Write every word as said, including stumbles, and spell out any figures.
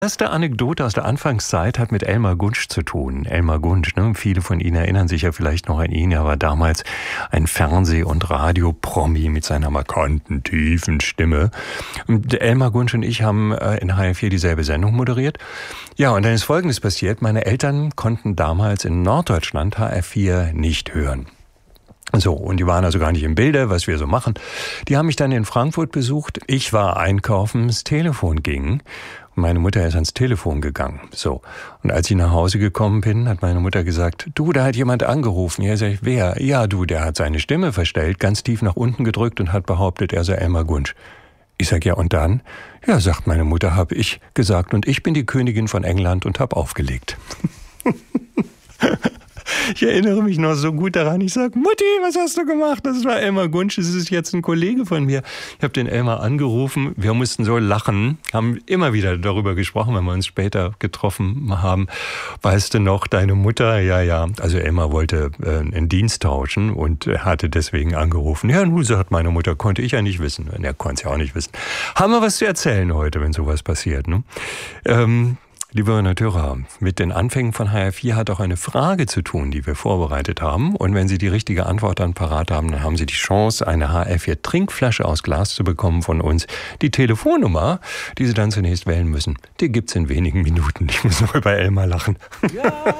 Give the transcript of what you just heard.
Erste Anekdote aus der Anfangszeit hat mit Elmar Gunsch zu tun. Elmar Gunsch, ne? Viele von Ihnen erinnern sich ja vielleicht noch an ihn. Er war damals ein Fernseh- und Radiopromi mit seiner markanten, tiefen Stimme. Und Elmar Gunsch und ich haben in H R vier dieselbe Sendung moderiert. Ja, und dann ist Folgendes passiert. Meine Eltern konnten damals in Norddeutschland H R vier nicht hören. So, und die waren also gar nicht im Bilde, was wir so machen. Die haben mich dann in Frankfurt besucht. Ich war einkaufen, das Telefon ging. Meine Mutter ist ans Telefon gegangen. So. Und als ich nach Hause gekommen bin, hat meine Mutter gesagt, du, da hat jemand angerufen. Ja, sag ich, wer? Ja, du, der hat seine Stimme verstellt, ganz tief nach unten gedrückt und hat behauptet, er sei Elmar Gunsch. Ich sag, ja, und dann? Ja, sagt meine Mutter, habe ich gesagt. Und ich bin die Königin von England und habe aufgelegt. Ich erinnere mich noch so gut daran. Ich sage, Mutti, was hast du gemacht? Das war Elmar Gunsch, das ist jetzt ein Kollege von mir. Ich habe den Elmar angerufen, wir mussten so lachen, haben immer wieder darüber gesprochen, wenn wir uns später getroffen haben. Weißt du noch, deine Mutter? Ja, ja. Also Elmar wollte äh, einen Dienst tauschen und hatte deswegen angerufen. Ja, nun, sagt meine Mutter, konnte ich ja nicht wissen. Er konnte es ja auch nicht wissen. Haben wir was zu erzählen heute, wenn sowas passiert, ne? Ähm, Liebe Hörer, mit den Anfängen von H R vier hat auch eine Frage zu tun, die wir vorbereitet haben. Und wenn Sie die richtige Antwort dann parat haben, dann haben Sie die Chance, eine H R vier Trinkflasche aus Glas zu bekommen von uns. Die Telefonnummer, die Sie dann zunächst wählen müssen, die gibt's in wenigen Minuten. Ich muss noch über Elmar lachen. Ja.